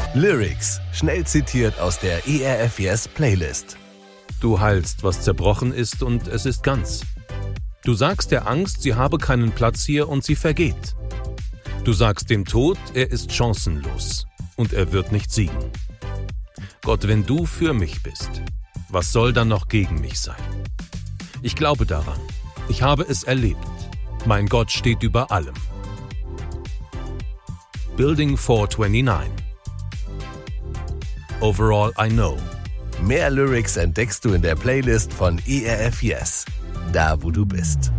Lyrics, schnell zitiert aus der ERF Yes Playlist. Du heilst, was zerbrochen ist, und es ist ganz. Du sagst der Angst, sie habe keinen Platz hier, und sie vergeht. Du sagst dem Tod, er ist chancenlos und er wird nicht siegen. Gott, wenn du für mich bist, was soll dann noch gegen mich sein? Ich glaube daran. Ich habe es erlebt. Mein Gott steht über allem. Building 429. Overall I know. Mehr Lyrics entdeckst du in der Playlist von ERF Yes, da wo du bist.